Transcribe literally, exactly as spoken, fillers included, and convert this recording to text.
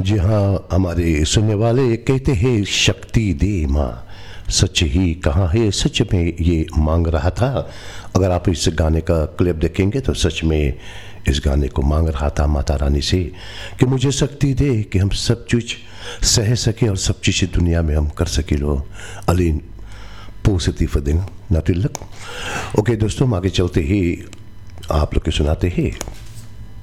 जी हाँ, हमारे सुनने वाले कहते हैं शक्ति दे माँ, सच ही कहा है, सच में ये मांग रहा था। अगर आप इस गाने का क्लिप देखेंगे तो सच में इस गाने को मांग रहा था माता रानी से कि मुझे शक्ति दे कि हम सब चीज़ सह सके और सब चीज़ दुनिया में हम कर सके। लो अलीन पॉजिटिव दिन नाटिलक। ओके दोस्तों, हम आगे चलते ही आप लोग के सुनाते हैं